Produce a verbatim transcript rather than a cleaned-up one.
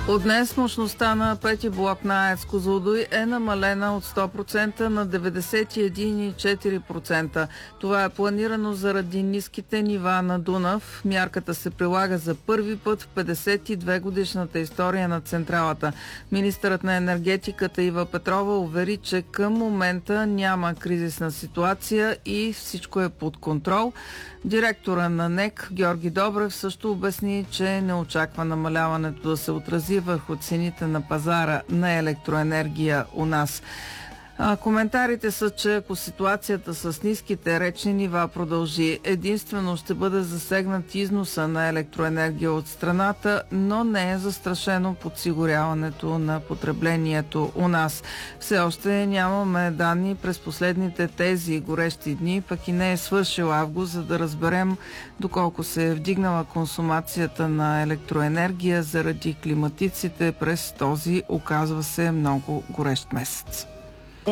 От днес мощността на пети блок на АЕЦ Козлодуй е намалена от сто процента на деветдесет и един цяло и четири процента. Това е планирано заради ниските нива на Дунав. Мярката се прилага за първи път в петдесет и две годишната история на централата. Министърът на енергетиката Ива Петрова увери, че към момента няма кризисна ситуация и всичко е под контрол. Директора на НЕК Георги Добрев също обясни, че не очаква намаляването да се отрази върху цените на пазара на електроенергия у нас. А, коментарите са, че ако ситуацията с ниските речни нива продължи, единствено ще бъде засегнат износа на електроенергия от страната, но не е застрашено подсигуряването на потреблението у нас. Все още нямаме данни през последните тези горещи дни, пък и не е свършил август, за да разберем доколко се е вдигнала консумацията на електроенергия заради климатиците през този, оказва се, много горещ месец.